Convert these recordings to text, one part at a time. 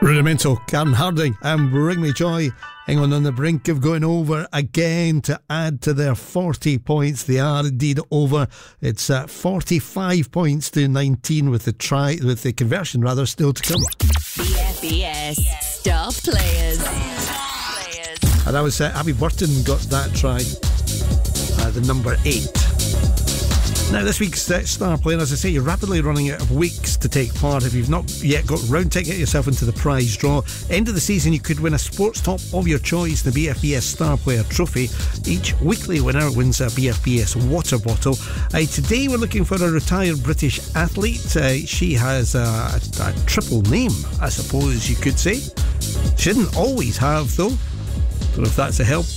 Rudimental, Karen Harding and Bring Me Joy. England on the brink of going over again to add to their 40 points. They are indeed over. It's 45 points to 19 with the conversion still to come. BFBS Star Players. And that was Abby Burton got that try, the number 8. Now, this week's Star Player, as I say, you're rapidly running out of weeks to take part. If you've not yet got round to get yourself into the prize draw, end of the season you could win a sports top of your choice, the BFBS Star Player Trophy. Each weekly winner wins a BFBS water bottle. Today we're looking for a retired British athlete. She has a triple name, I suppose you could say. She didn't always have, though. Don't know if that's a help.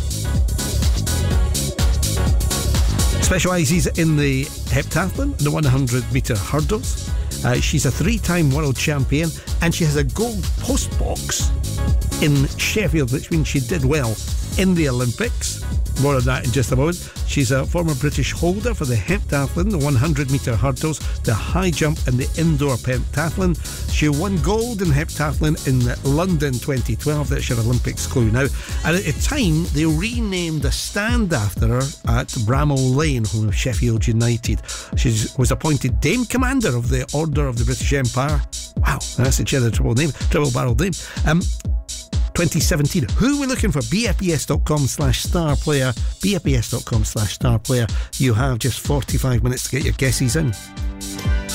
Specialises in the heptathlon, the 100 metre hurdles. She's a 3-time world champion and she has a gold post box in Sheffield, which means she did well in the Olympics. More on that in just a moment. She's a former British holder for the heptathlon, the 100 metre hurdles, the high jump and the indoor pentathlon. She won gold in heptathlon in London 2012. That's your Olympics clue now. And at the time, they renamed a stand after her at Bramall Lane, home of Sheffield United. She was appointed Dame Commander of the Order of the British Empire. Wow, that's a triple barrel name. 2017. Who are we looking for? BFBS.com/starplayer. BFBS.com/starplayer. You have just 45 minutes to get your guesses in.